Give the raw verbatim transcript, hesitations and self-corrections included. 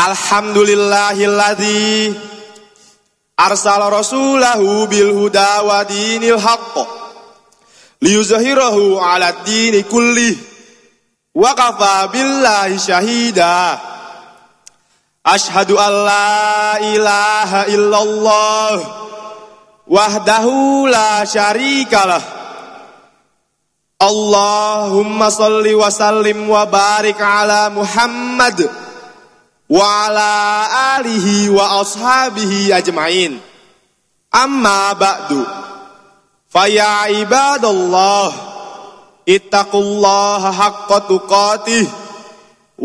Alhamdulillahilladzi arsala rasulahu bil huda wa dinil haqq liyuzhirahu 'alad dini kullih wa kafa billahi syahida. Asyhadu an la ilaha illallah wahdahu la syarikalah. Allahumma salli wa sallim wa barik ala Muhammad wa ala alihi wa ashabihi ajma'in. Amma ba'du. Faya ibadallah, ittaqullaha haqqa tuqatih